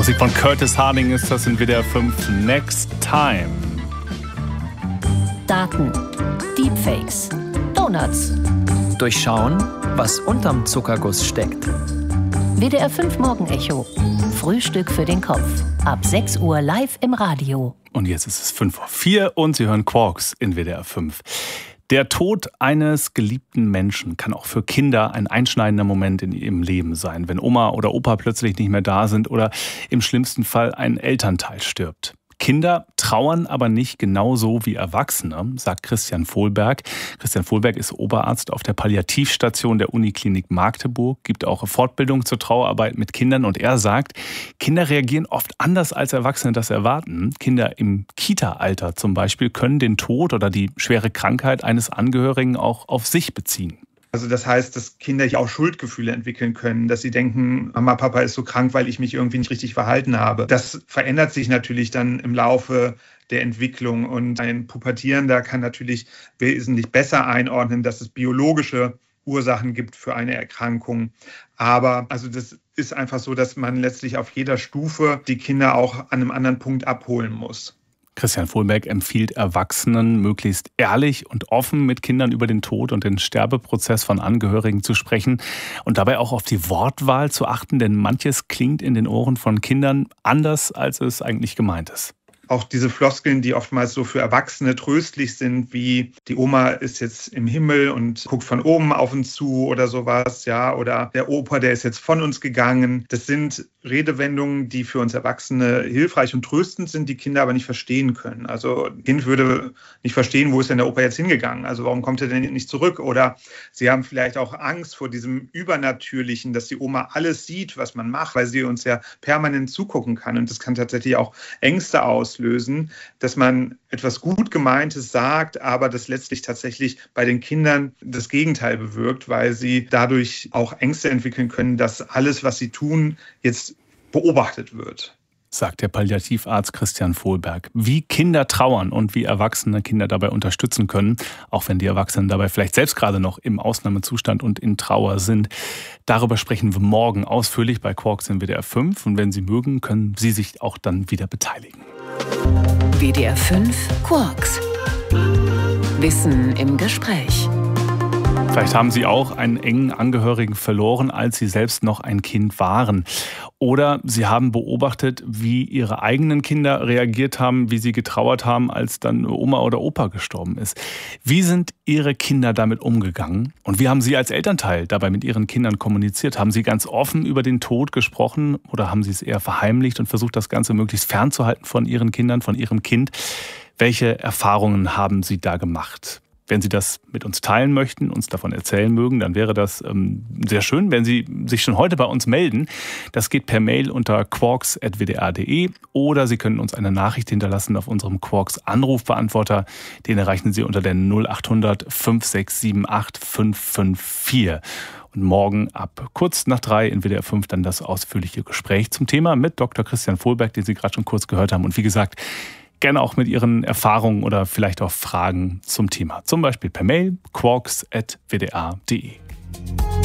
Musik von Curtis Harding ist das in WDR 5 Next Time. Daten, Deepfakes, Donuts. Durchschauen, was unterm Zuckerguss steckt. WDR 5 Morgenecho. Frühstück für den Kopf. Ab 6 Uhr live im Radio. Und jetzt ist es 5:04 und Sie hören Quarks in WDR 5. Der Tod eines geliebten Menschen kann auch für Kinder ein einschneidender Moment in ihrem Leben sein, wenn Oma oder Opa plötzlich nicht mehr da sind oder im schlimmsten Fall ein Elternteil stirbt. Kinder trauern aber nicht genauso wie Erwachsene, sagt Christian Vohlberg. Christian Vohlberg ist Oberarzt auf der Palliativstation der Uniklinik Magdeburg, gibt auch Fortbildung zur Trauerarbeit mit Kindern und er sagt, Kinder reagieren oft anders als Erwachsene das erwarten. Kinder im Kita-Alter zum Beispiel können den Tod oder die schwere Krankheit eines Angehörigen auch auf sich beziehen. Also das heißt, dass Kinder hier auch Schuldgefühle entwickeln können, dass sie denken, Mama, Papa ist so krank, weil ich mich irgendwie nicht richtig verhalten habe. Das verändert sich natürlich dann im Laufe der Entwicklung und ein Pubertierender kann natürlich wesentlich besser einordnen, dass es biologische Ursachen gibt für eine Erkrankung. Aber also das ist einfach so, dass man letztlich auf jeder Stufe die Kinder auch an einem anderen Punkt abholen muss. Christian Vohlberg empfiehlt Erwachsenen, möglichst ehrlich und offen mit Kindern über den Tod und den Sterbeprozess von Angehörigen zu sprechen und dabei auch auf die Wortwahl zu achten, denn manches klingt in den Ohren von Kindern anders, als es eigentlich gemeint ist. Auch diese Floskeln, die oftmals so für Erwachsene tröstlich sind, wie die Oma ist jetzt im Himmel und guckt von oben auf uns zu oder sowas, ja, oder der Opa, der ist jetzt von uns gegangen. Das sind Redewendungen, die für uns Erwachsene hilfreich und tröstend sind, die Kinder aber nicht verstehen können. Also ein Kind würde nicht verstehen, wo ist denn der Opa jetzt hingegangen? Also warum kommt er denn nicht zurück? Oder sie haben vielleicht auch Angst vor diesem Übernatürlichen, dass die Oma alles sieht, was man macht, weil sie uns ja permanent zugucken kann. Und das kann tatsächlich auch Ängste auslösen, dass man etwas gut Gemeintes sagt, aber das letztlich tatsächlich bei den Kindern das Gegenteil bewirkt, weil sie dadurch auch Ängste entwickeln können, dass alles, was sie tun, jetzt beobachtet wird. Sagt der Palliativarzt Christian Vohlberg. Wie Kinder trauern und wie Erwachsene Kinder dabei unterstützen können, auch wenn die Erwachsenen dabei vielleicht selbst gerade noch im Ausnahmezustand und in Trauer sind. Darüber sprechen wir morgen ausführlich bei Quarks in WDR 5. Und wenn Sie mögen, können Sie sich auch dann wieder beteiligen. WDR 5 Quarks. Wissen im Gespräch. Vielleicht haben Sie auch einen engen Angehörigen verloren, als Sie selbst noch ein Kind waren. Oder Sie haben beobachtet, wie Ihre eigenen Kinder reagiert haben, wie sie getrauert haben, als dann Oma oder Opa gestorben ist. Wie sind Ihre Kinder damit umgegangen? Und wie haben Sie als Elternteil dabei mit Ihren Kindern kommuniziert? Haben Sie ganz offen über den Tod gesprochen oder haben Sie es eher verheimlicht und versucht, das Ganze möglichst fernzuhalten von Ihren Kindern, von Ihrem Kind? Welche Erfahrungen haben Sie da gemacht? Wenn Sie das mit uns teilen möchten, uns davon erzählen mögen, dann wäre das sehr schön, wenn Sie sich schon heute bei uns melden. Das geht per Mail unter quarks@wdr.de oder Sie können uns eine Nachricht hinterlassen auf unserem Quarks-Anrufbeantworter. Den erreichen Sie unter der 0800 5678 554. Und morgen ab kurz nach 3 in WDR 5 dann das ausführliche Gespräch zum Thema mit Dr. Christian Vohlberg, den Sie gerade schon kurz gehört haben. Und wie gesagt, gerne auch mit Ihren Erfahrungen oder vielleicht auch Fragen zum Thema. Zum Beispiel per Mail quarks@wdr.de.